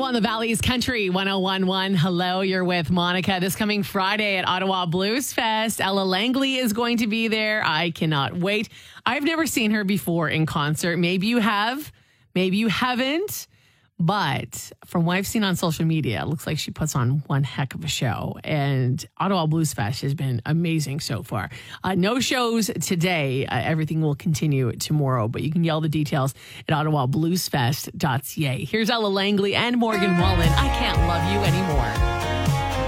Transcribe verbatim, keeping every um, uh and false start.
Ottawa and the Valley's Country one oh one point one. Hello, you're with Monica. This coming Friday at Ottawa Blues Fest, Ella Langley is going to be there. I cannot wait. I've never seen her before in concert. Maybe you have, maybe you haven't. But from what I've seen on social media, it looks like she puts on one heck of a show. And Ottawa Blues Fest has been amazing so far. Uh, no shows today. Uh, everything will continue tomorrow. But you can get all the details at ottawa blues fest dot c a. Here's Ella Langley and Morgan Wallen. I Can't Love You Anymore.